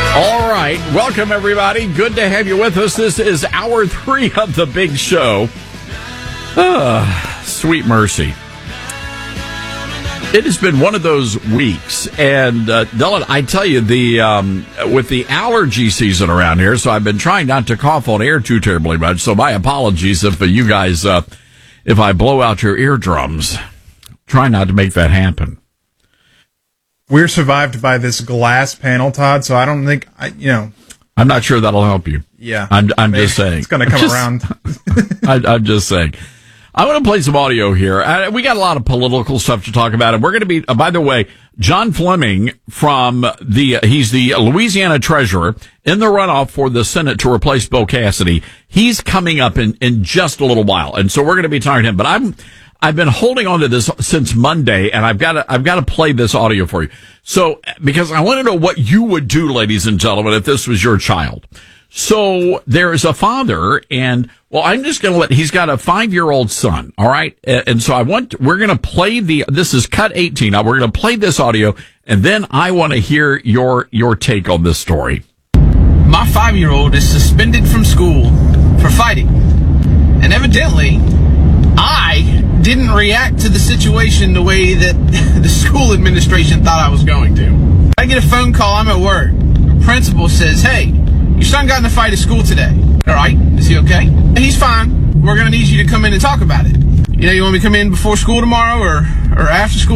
All right. Welcome, everybody. Good to have you with us. This is hour 3 of the big show. Sweet mercy. It has been one of those weeks. And, Dylan, I tell you, with the allergy season around here, so I've been trying not to cough on air too terribly much. So my apologies if you guys, if I blow out your eardrums. Try not to make that happen. We're survived by this glass panel, Todd, so I don't think, I'm not sure that'll help you. Yeah. I'm just saying. It's going to come around. I'm just saying. I want to play some audio here. We got a lot of political stuff to talk about, and we're going to be, by the way, John Fleming he's the Louisiana treasurer in the runoff for the Senate to replace Bill Cassidy. He's coming up in just a little while, and so we're going to be talking to him, but I've been holding on to this since Monday, and I've got to play this audio for you. So, because I want to know what you would do, ladies and gentlemen, if this was your child. So, there is a father, and, well, I'm just going to he's got a 5-year-old son, all right? And so we're going to play this is cut 18. Now, we're going to play this audio, and then I want to hear your take on this story. My 5-year-old is suspended from school for fighting. And evidently, I didn't react to the situation the way that the school administration thought I was going to. I get a phone call, I'm at work. The principal says, "Hey, your son got in a fight at school today." All right, is he okay? He's fine. We're going to need you to come in and talk about it. You want me to come in before school tomorrow or after school?